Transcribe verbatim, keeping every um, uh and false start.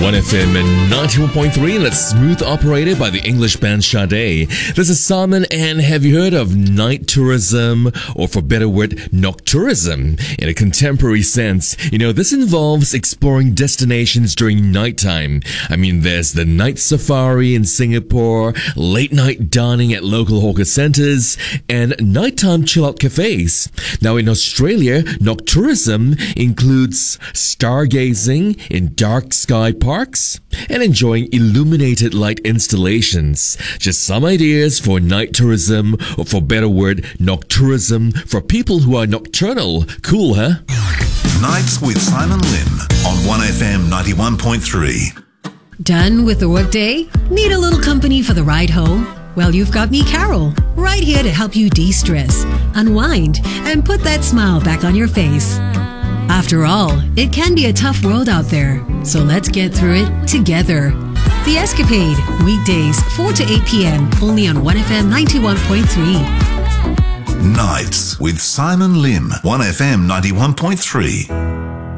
one F M ninety-one point three. Let's smooth operated by the English band Sade. This is Simon, and have you heard of night tourism, or for better word, noctourism? In a contemporary sense, you know, this involves exploring destinations during nighttime. I mean, there's the night safari in Singapore, late night dining at local hawker centers, and nighttime chill-out cafes. Now in Australia, noctourism includes stargazing in dark sky parks and enjoying illuminated light installations. Just some ideas for night tourism, or for better word, noctourism, for people who are nocturnal. Cool, huh? Nights with Simon Lim on one F M ninety-one point three. Done with the workday? Need a little company for the ride home? Well, you've got me, Carol, right here to help you de-stress, unwind, and put that smile back on your face. After all, it can be a tough world out there, so let's get through it together. The Escapade, weekdays four to eight p.m. only on one F M ninety-one point three. Nights with Simon Lim, one F M ninety-one point three.